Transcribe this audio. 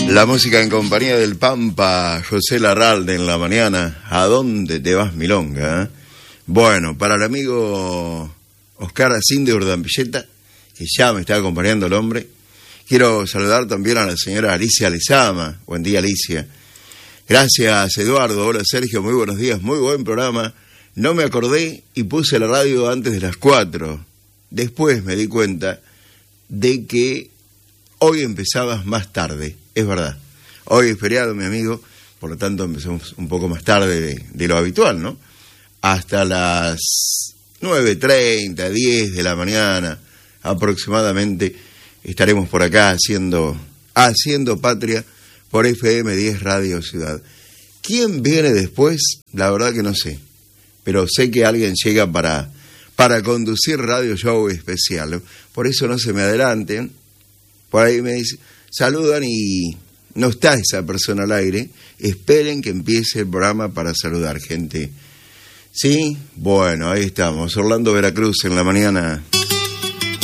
La música en compañía del Pampa, José Larralde en la mañana. ¿A dónde te vas, milonga? Bueno, para el amigo Oscar Asín de Urdampilleta, que ya me está acompañando el hombre, quiero saludar también a la señora Alicia Lezama. Buen día, Alicia. Gracias, Eduardo. Hola, Sergio. Muy buenos días. Muy buen programa. No me acordé y puse la radio antes de las 4. Después me di cuenta de que hoy empezabas más tarde. Es verdad. Hoy es feriado, mi amigo, por lo tanto empezamos un poco más tarde de lo habitual, ¿no? Hasta las 9:30, 10 de la mañana aproximadamente estaremos por acá haciendo patria por FM 10 Radio Ciudad. ¿Quién viene después? La verdad que no sé, pero sé que alguien llega para conducir Radio Show especial. Por eso no se me adelanten. Por ahí me dicen, saludan y no está esa persona al aire. Esperen que empiece el programa para saludar, gente. ¿Sí? Bueno, ahí estamos. Orlando Veracruz en la mañana.